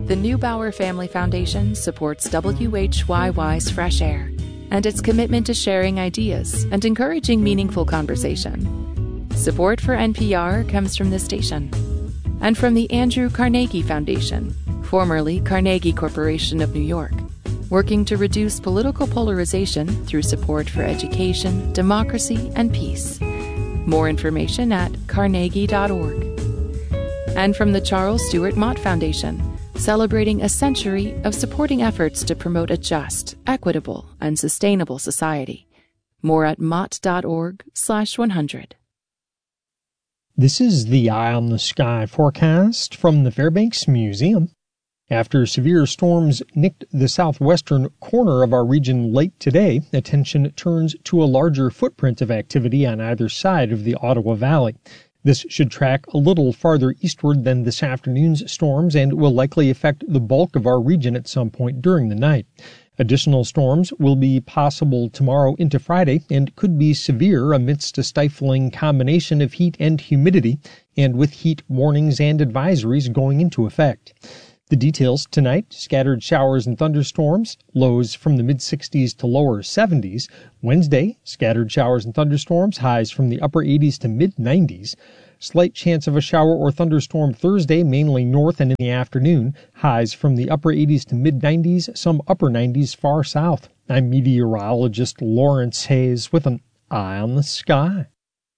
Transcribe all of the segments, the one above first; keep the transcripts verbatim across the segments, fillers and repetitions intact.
The Neubauer Family Foundation supports W H Y Y's Fresh Air and its commitment to sharing ideas and encouraging meaningful conversation. Support for N P R comes from this station and from the Andrew Carnegie Foundation, formerly Carnegie Corporation of New York, working to reduce political polarization through support for education, democracy, and peace. More information at carnegie dot org. And from the Charles Stewart Mott Foundation, celebrating a century of supporting efforts to promote a just, equitable, and sustainable society. More at mott dot org slash one hundred. This is the Eye on the Sky forecast from the Fairbanks Museum. After severe storms nicked the southwestern corner of our region late today, attention turns to a larger footprint of activity on either side of the Ottawa Valley. This should track a little farther eastward than this afternoon's storms and will likely affect the bulk of our region at some point during the night. Additional storms will be possible tomorrow into Friday and could be severe amidst a stifling combination of heat and humidity, and with heat warnings and advisories going into effect. The details tonight: scattered showers and thunderstorms, lows from the mid-sixties to lower seventies. Wednesday, scattered showers and thunderstorms, highs from the upper eighties to mid-nineties. Slight chance of a shower or thunderstorm Thursday, mainly north and in the afternoon. Highs from the upper eighties to mid-nineties, some upper nineties far south. I'm meteorologist Lawrence Hayes with an Eye on the Sky.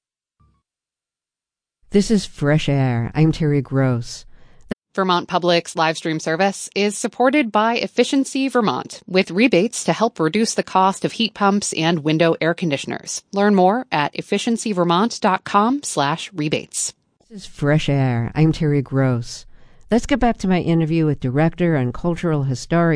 This is Fresh Air. I'm Terry Gross. Vermont Public's live stream service is supported by Efficiency Vermont, with rebates to help reduce the cost of heat pumps and window air conditioners. Learn more at efficiency vermont dot com slash rebates. This is Fresh Air. I'm Terry Gross. Let's get back to my interview with director and cultural historian